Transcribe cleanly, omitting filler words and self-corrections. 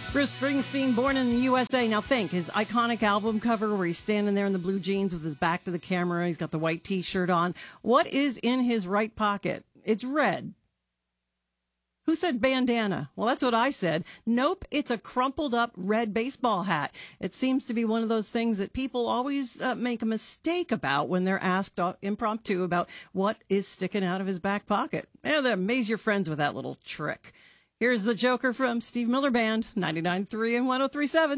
Bruce Springsteen, born in the USA. Now think, his iconic album cover where he's standing there in the blue jeans with his back to the camera. He's got the white T-shirt on. What is in his right pocket? It's red. Who said bandana? Well, that's what I said. Nope, it's a crumpled up red baseball hat. It seems to be one of those things that people always make a mistake about when they're asked impromptu about what is sticking out of his back pocket. And amaze your friends with that little trick. Here's the Joker from Steve Miller Band, 99.3 and 103.7.